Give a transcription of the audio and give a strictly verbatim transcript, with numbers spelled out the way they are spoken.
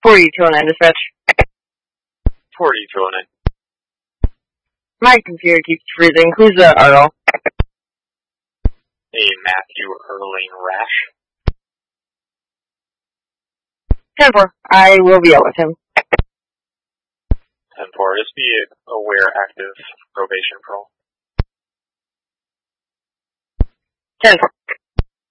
forty two oh nine dispatch. forty two oh nine. My computer keeps freezing. Who's the R L? A Matthew Erling Rash. ten four. I will be out with him. ten four. Just be aware active probation parole. ten four.